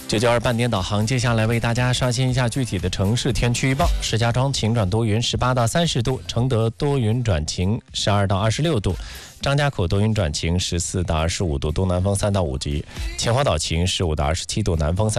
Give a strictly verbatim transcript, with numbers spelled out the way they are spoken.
九九二半点导航，接下来为大家刷新一下具体的城市天气预报。石家庄晴转多云，十八到三十度；承德多云转晴，十二到二十六度；张家口多云转晴，十四到二十五度，东南风三到五级；秦皇岛晴，十五到二十七度，南风三。